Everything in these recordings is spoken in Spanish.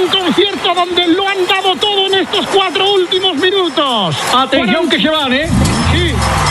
un concierto donde lo han dado todo en estos 4 últimos minutos. Atención que se van, Sí.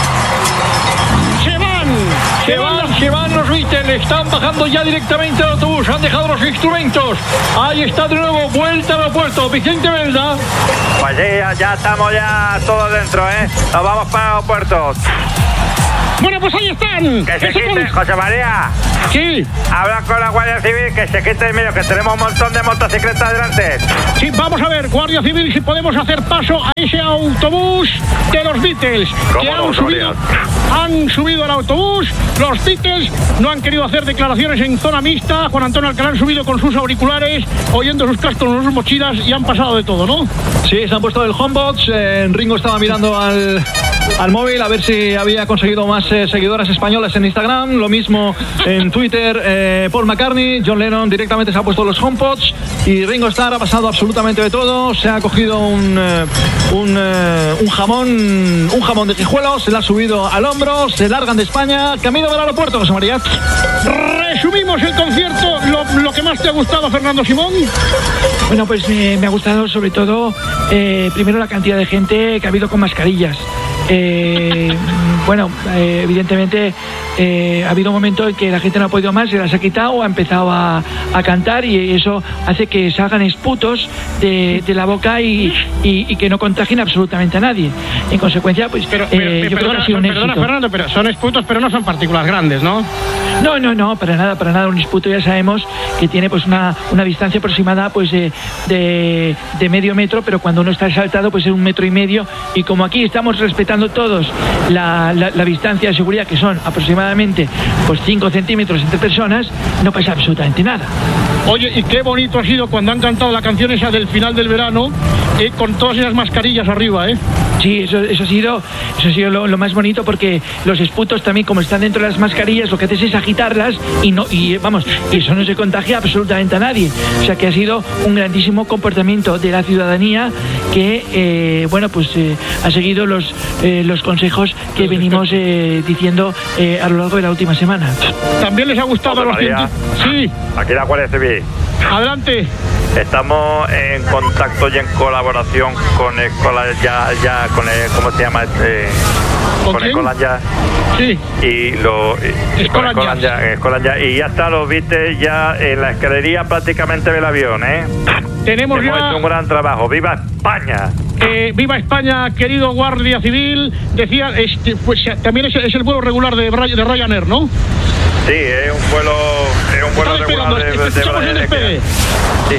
Se van los Beatles, están bajando ya directamente al autobús, han dejado los instrumentos. Ahí está de nuevo, vuelta al aeropuerto. Vicente Belda. Pues sí, ya estamos ya todos dentro, Nos vamos para el aeropuerto. Bueno, pues ahí están. Que se quiten, José María. Sí. Habla con la Guardia Civil, que se quite en medio, que tenemos un montón de motocicletas delante. Sí, vamos a ver, Guardia Civil, si podemos hacer paso a ese autobús de los Beatles, que han subido al autobús. Los Beatles no han querido hacer declaraciones en zona mixta. Juan Antonio Alcalá han subido con sus auriculares, oyendo sus cascos, sus mochilas, y han pasado de todo, ¿no? Sí, se han puesto el homebox. Ringo estaba mirando al móvil a ver si había conseguido más seguidoras españolas en Instagram. Lo mismo en Twitter. Paul McCartney, John Lennon directamente se ha puesto los HomePods, y Ringo Starr ha pasado absolutamente de todo. Se ha cogido un jamón de Guijuelo, se le ha subido al hombro, se largan de España, camino del aeropuerto, José María. Resumimos el concierto, lo que más te ha gustado, Fernando Simón. Bueno, pues me ha gustado sobre todo, primero, la cantidad de gente que ha habido con mascarillas. Evidentemente ha habido un momento en que la gente no ha podido más, se las ha quitado, ha empezado a cantar, y eso hace que salgan esputos de la boca y que no contagien absolutamente a nadie. En consecuencia, pues yo creo que ha sido un éxito. Fernando, pero son esputos, pero no son partículas grandes, ¿no? No, para nada. Un esputo ya sabemos que tiene pues una distancia aproximada pues de medio metro, pero cuando uno está saltado pues es 1,5 metros, y como aquí estamos respetando todos la distancia de seguridad, que son aproximadamente pues 5 centímetros entre personas, no pasa absolutamente nada. Oye, y qué bonito ha sido cuando han cantado la canción esa del final del verano, con todas esas mascarillas arriba, Sí, eso ha sido lo más bonito, porque los esputos también, como están dentro de las mascarillas, lo que haces es agitarlas y eso no se contagia absolutamente a nadie. O sea que ha sido un grandísimo comportamiento de la ciudadanía que, ha seguido los consejos que venimos diciendo a lo largo de la última semana. ¿También les ha gustado a los científicos? Sí. Aquí la Guardia Civil. Adelante. Estamos en contacto y en colaboración con Escolas ya con el, ¿cómo se llama este? Con Escolas ya. Sí. Escolas ya. Y ya está, los viste ya en la escalería prácticamente del avión, Hemos hecho un gran trabajo. ¡Viva España! Viva España, querido Guardia Civil. Decía, también es el vuelo regular de Ryanair, ¿no? Sí, es un vuelo regular de Ryanair. Sí.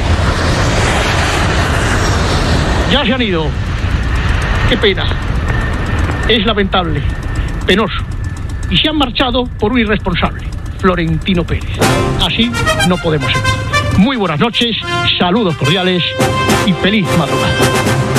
Ya se han ido. Qué pena. Es lamentable, penoso. Y se han marchado por un irresponsable, Florentino Pérez. Así no podemos seguir. Muy buenas noches, saludos cordiales y feliz madrugada.